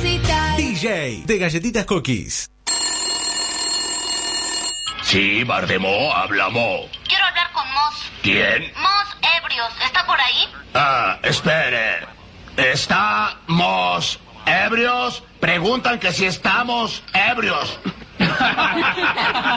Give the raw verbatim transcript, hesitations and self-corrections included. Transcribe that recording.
necesitas. D J de Galletitas Cookies. Sí, Bardemo, habla Mo. Quiero hablar con Moss. ¿Quién? Moss Ebrios, ¿está por ahí? Ah, espere. ¿Estamos ebrios? Preguntan que si estamos ebrios.